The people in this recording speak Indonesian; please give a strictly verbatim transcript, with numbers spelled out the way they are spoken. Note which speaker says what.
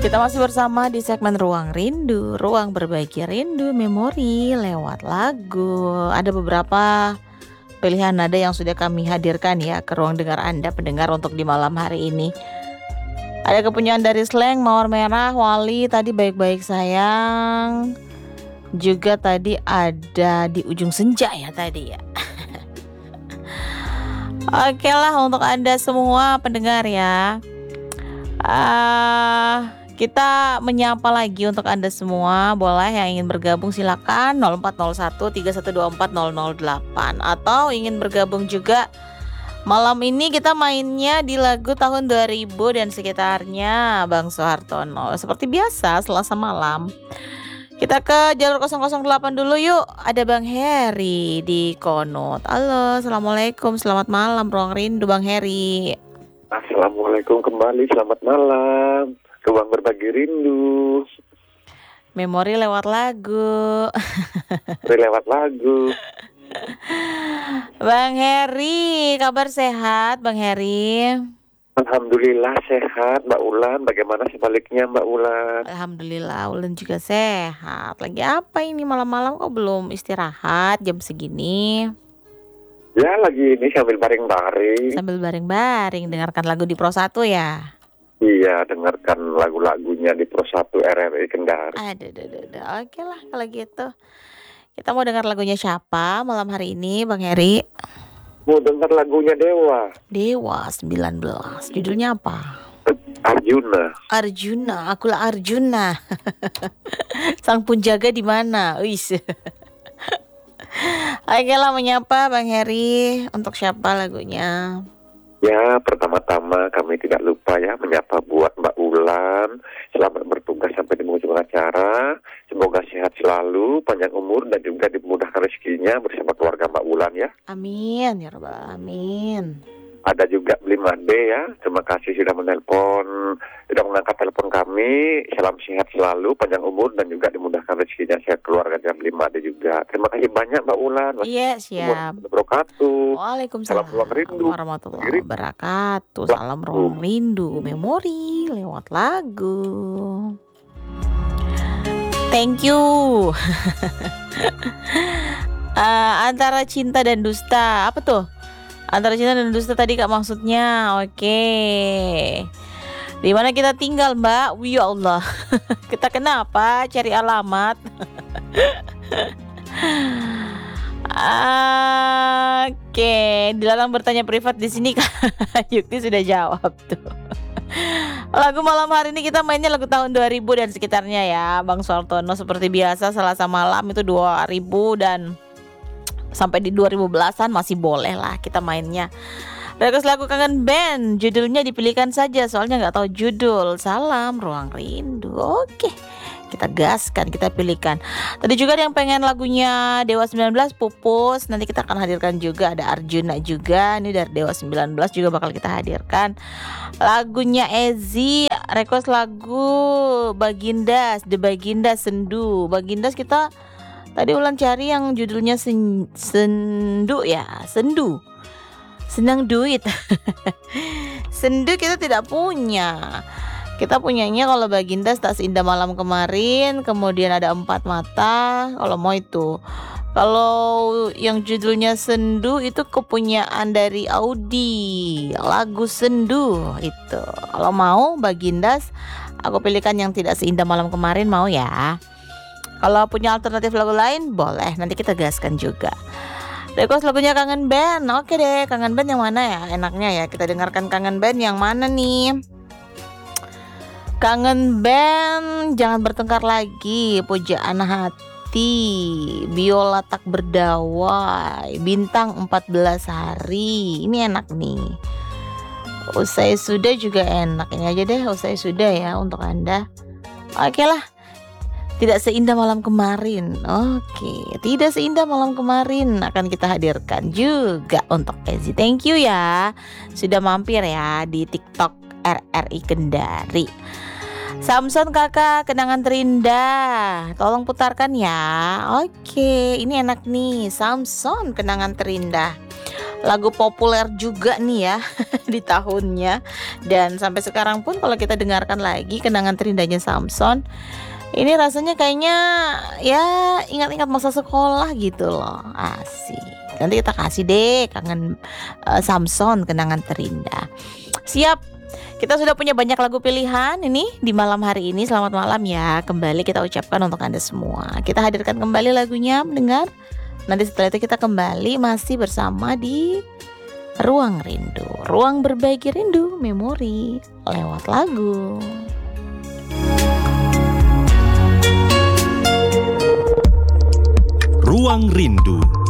Speaker 1: Kita masih bersama di segmen Ruang Rindu, ruang berbagi rindu memori lewat lagu. Ada beberapa pilihan nada yang sudah kami hadirkan ya ke ruang dengar Anda pendengar untuk di malam hari ini. Ada kepunyaan dari Slang, Mawar Merah, Wali, tadi Baik-baik Sayang. Juga tadi ada Di Ujung Senja ya tadi ya. Oke lah untuk Anda semua pendengar ya. Ah, kita menyapa lagi untuk Anda semua. Boleh yang ingin bergabung silakan nol empat nol satu tiga satu dua empat nol nol delapan. Atau ingin bergabung juga malam ini kita mainnya di lagu tahun dua ribu dan sekitarnya Bang Soehartono. Seperti biasa Selasa malam kita ke jalur nol nol delapan dulu yuk. Ada Bang Heri di Konut. Halo, Assalamualaikum, selamat malam Ruang Rindu Bang Heri.
Speaker 2: Assalamualaikum kembali, selamat malam. Ruang berbagi rindu.
Speaker 1: Memori lewat lagu.
Speaker 2: Memori lewat lagu.
Speaker 1: Bang Heri, kabar sehat Bang Heri?
Speaker 2: Alhamdulillah sehat Mbak Ulan. Bagaimana sebaliknya Mbak Ulan?
Speaker 1: Alhamdulillah Ulan juga sehat. Lagi apa ini malam-malam kok belum istirahat jam segini?
Speaker 2: Ya lagi ini sambil baring-baring.
Speaker 1: Sambil baring-baring dengarkan lagu di Pro satu ya?
Speaker 2: Iya, dengarkan lagu-lagunya di Pro satu R R I Kendari.
Speaker 1: Aduh, aduh, aduh, aduh. Oke lah kalau gitu. Kita mau dengar lagunya siapa malam hari ini Bang Heri?
Speaker 2: Mau dengar lagunya Dewa.
Speaker 1: Dewa sembilan belas. Judulnya apa?
Speaker 2: Arjuna.
Speaker 1: Arjuna, akulah Arjuna. Sang penjaga di mana? Wis. Oke lah, menyapa Bang Heri. Untuk siapa lagunya?
Speaker 2: Ya, pertama-tama kami tidak lupa ya menyapa buat Mbak Ulan. Selamat bertugas sampai di ujung acara. Semoga sehat selalu, panjang umur dan juga dimudahkan rezekinya bersama keluarga Mbak Ulan ya.
Speaker 1: Amin ya rabbal alamin.
Speaker 2: Ada juga Blimade ya. Terima kasih sudah menelpon, sudah mengangkat telepon kami. Salam sehat selalu, panjang umur dan juga dimudahkan rezekinya sehat keluarga dan Blimade juga. Terima kasih banyak Mbak Ulan.
Speaker 1: Iya, siap.
Speaker 2: Wabarakatuh.
Speaker 1: Waalaikumsalam
Speaker 2: Salam ruang rindu.
Speaker 1: warahmatullahi wabarakatuh. Salam ruang rindu memori lewat lagu. Thank you. uh, antara cinta dan dusta, apa tuh? Antara cinta dan dusta tadi Kak maksudnya. Oke. Di mana kita tinggal Mbak? Wih ya Allah. Kita kenapa cari alamat? Oke, dilarang bertanya privat di sini Kak. Yukti sudah jawab tuh. Lagu malam hari ini kita mainnya lagu tahun dua ribu dan sekitarnya ya Bang Soehartono. Seperti biasa Selasa malam itu dua ribu dan sampai di dua ribu belasan masih boleh lah kita mainnya. Request lagu Kangen Band, judulnya dipilihkan saja soalnya nggak tahu judul. Salam Ruang Rindu. Oke, kita gaskan, kita pilihkan. Tadi juga ada yang pengen lagunya Dewa sembilan belas, Pupus. Nanti kita akan hadirkan juga. Ada Arjuna juga. Ini dari Dewa sembilan belas juga bakal kita hadirkan. Lagunya Ezi, request lagu Bagindas, The Bagindas Sendu. Bagindas kita tadi Ulan cari yang judulnya sen, Sendu ya, Sendu. Senang duit. Sendu kita tidak punya. Kita punyanya kalau Bagindas Tak Seindah Malam Kemarin, kemudian ada Empat Mata. Kalau mau itu. Kalau yang judulnya Sendu itu kepunyaan dari Audi. Lagu Sendu itu. Kalau mau Bagindas, aku pilihkan yang Tidak Seindah Malam Kemarin, mau ya. Kalau punya alternatif lagu lain boleh, nanti kita gaskan juga. Request lagunya Kangen Band. Oke deh, Kangen Band yang mana ya enaknya ya? Kita dengarkan Kangen Band yang mana nih? Kangen Band Jangan Bertengkar Lagi, Pujaan Hati, Biola Tak Berdawai, Bintang empat belas Hari. Ini enak nih. Usai Sudah juga enak. Ini aja deh, Usai Sudah ya untuk Anda. Oke lah. Tidak Seindah Malam Kemarin. Oke, Tidak Seindah Malam Kemarin akan kita hadirkan juga untuk Ezi. Thank you ya sudah mampir ya di TikTok R R I Kendari. Samson kakak, Kenangan Terindah, tolong putarkan ya. Oke, ini enak nih, Samson Kenangan Terindah. lagu populer juga nih ya di tahunnya. Dan sampai sekarang pun kalau kita dengarkan lagi Kenangan Terindahnya Samson, ini rasanya kayaknya ya ingat-ingat masa sekolah gitu loh. Asik. Nanti kita kasih deh kangen uh, Samson Kenangan Terindah. Siap. Kita sudah punya banyak lagu pilihan ini di malam hari ini. Selamat malam ya. Kembali kita ucapkan untuk Anda semua. Kita hadirkan kembali lagunya mendengar. Nanti setelah itu kita kembali masih bersama di Ruang Rindu. Ruang berbagi rindu, memori lewat lagu.
Speaker 3: Ruang Rindu